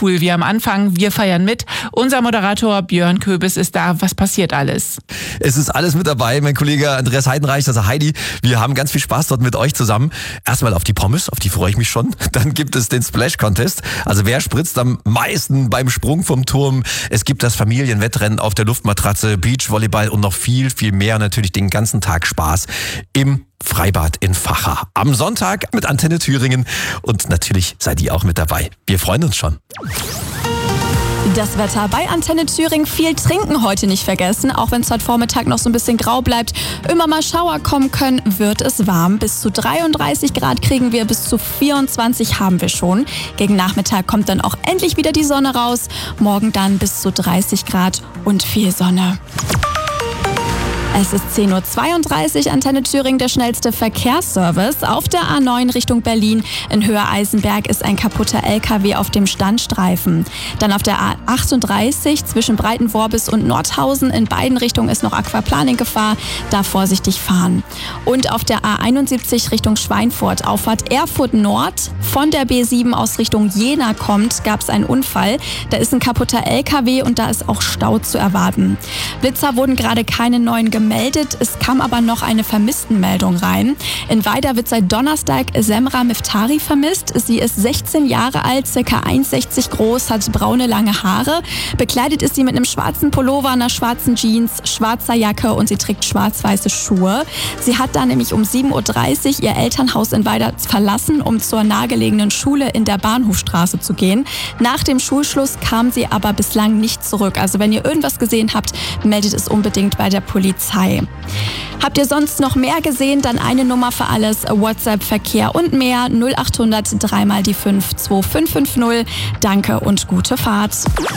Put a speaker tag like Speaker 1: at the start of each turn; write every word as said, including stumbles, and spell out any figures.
Speaker 1: cool. Wir am Anfang, wir feiern mit. Unser Moderator Björn Köbis ist da. Was passiert alles?
Speaker 2: Es ist alles mit dabei. Mein Kollege Andreas Heidenreich, also Heidi, wir haben ganz viel Spaß dort mit euch zusammen. Erstmal auf die Pommes, auf die freue ich mich schon. Dann gibt es den Splash Contest. Also wer spritzt am meisten beim Sprung vom Turm? Es gibt das Familienwettrennen auf der Luftmatratze, Beachvolleyball und noch viel, viel mehr. Natürlich den ganzen Tag Spaß im Freibad in Vacha. Am Sonntag mit Antenne Thüringen. Und natürlich seid ihr auch mit dabei. Wir freuen uns schon.
Speaker 3: Das Wetter bei Antenne Thüringen. Viel trinken heute nicht vergessen. Auch wenn es heute Vormittag noch so ein bisschen grau bleibt, immer mal Schauer kommen können, wird es warm. Bis zu dreiunddreißig Grad kriegen wir, bis zu vierundzwanzig haben wir schon. Gegen Nachmittag kommt dann auch endlich wieder die Sonne raus. Morgen dann bis zu dreißig Grad und viel Sonne. Es ist zehn Uhr zweiunddreißig, Antenne Thüringen, der schnellste Verkehrsservice. Auf der A neun Richtung Berlin in Höhe Eisenberg ist ein kaputter L K W auf dem Standstreifen. Dann auf der A achtunddreißig zwischen Breitenworbis und Nordhausen in beiden Richtungen ist noch Aquaplaning-Gefahr. Da vorsichtig fahren. Und auf der A einundsiebzig Richtung Schweinfurt, Auffahrt Erfurt Nord, von der B sieben aus Richtung Jena kommt, gab es einen Unfall. Da ist ein kaputter L K W und da ist auch Stau zu erwarten. Blitzer wurden gerade keine neuen gemeldet. gemeldet. Es kam aber noch eine Vermisstenmeldung rein. In Weida wird seit Donnerstag Semra Miftari vermisst. Sie ist sechzehn Jahre alt, ca. eins Komma sechzig groß, hat braune lange Haare. Bekleidet ist sie mit einem schwarzen Pullover, einer schwarzen Jeans, schwarzer Jacke und sie trägt schwarz-weiße Schuhe. Sie hat da nämlich um sieben Uhr dreißig ihr Elternhaus in Weida verlassen, um zur nahegelegenen Schule in der Bahnhofstraße zu gehen. Nach dem Schulschluss kam sie aber bislang nicht zurück. Also wenn ihr irgendwas gesehen habt, meldet es unbedingt bei der Polizei. Habt ihr sonst noch mehr gesehen, dann eine Nummer für alles, WhatsApp, Verkehr und mehr, null acht hundert drei mal die fünf zwei fünf fünf null. Danke und gute Fahrt.